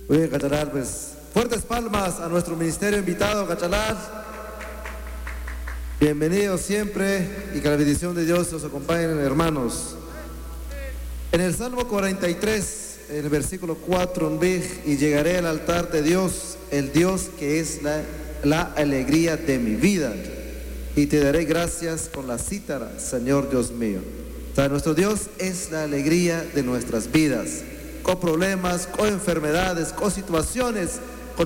Muy bien, Cachalar, pues fuertes palmas a nuestro ministerio invitado, Cachalar. Bienvenidos siempre y que la bendición de Dios los acompañe, hermanos. En el Salmo 43, en el versículo 4, y llegaré al altar de Dios, el Dios que es la alegría de mi vida, y te daré gracias con la cítara, Señor Dios mío. O sea, nuestro Dios es la alegría de nuestras vidas, con problemas, con enfermedades, con situaciones, con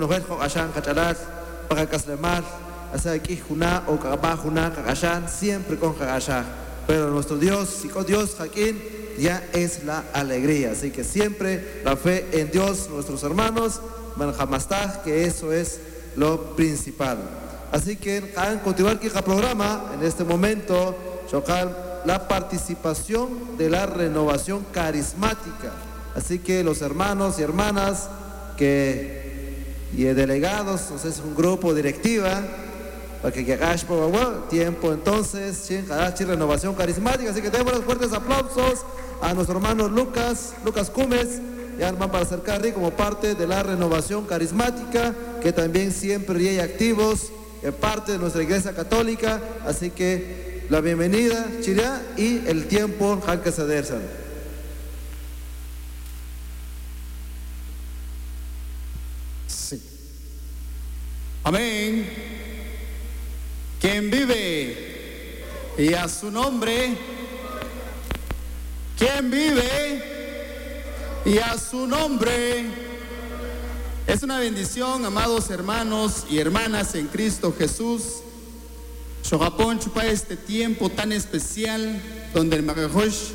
siempre con pero nuestro Dios y con Dios Jaquín ya es la alegría. Así que siempre la fe en Dios, nuestros hermanos, manjamastá, que eso es lo principal. Así que a continuar con el programa en este momento, chocar la participación de la renovación carismática. Así que los hermanos y hermanas y delegados, es un grupo directiva, para que hagáis por tiempo entonces, renovación carismática. Así que demos los fuertes aplausos a nuestro hermano Lucas Cumes, ya van para acercar como parte de la renovación carismática, que también siempre hay activos en parte de nuestra iglesia católica. Así que la bienvenida, Chirá, y el tiempo que se dersan. Sí. Amén. Quien vive y a su nombre, quien vive y a su nombre. Es una bendición, amados hermanos y hermanas en Cristo Jesús. Shogapón chupa este tiempo tan especial donde el Magajosh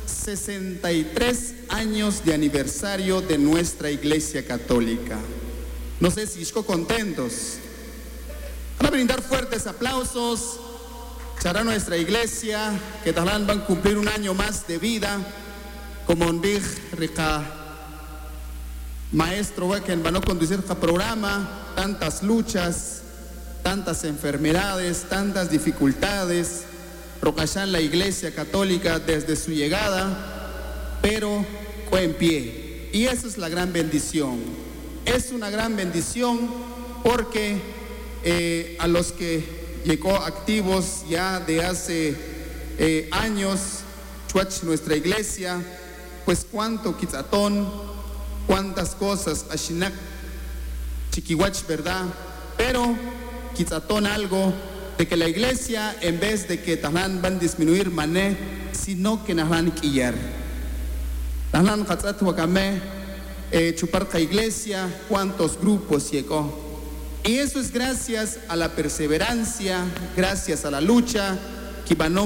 63 años de aniversario de nuestra iglesia católica. No sé si están contentos. Van a brindar fuertes aplausos. Chará nuestra iglesia, que talán van a cumplir un año más de vida, como un big rica maestro que van a conducir este programa, tantas luchas, tantas enfermedades, tantas dificultades, procachan la iglesia católica desde su llegada, pero en pie. Y esa es la gran bendición. Es una gran bendición porque a los que llegó activos ya de hace años, nuestra iglesia, pues cuánto quitzatón, cuántas cosas, ashinak, chiquiwach, ¿verdad? Pero quitzatón algo de que la iglesia, en vez de que van a disminuir mané, sino que nos van a quillar. Tanan katzat wakame, chupar la iglesia, cuántos grupos llegó. Y eso es gracias a la perseverancia, gracias a la lucha, que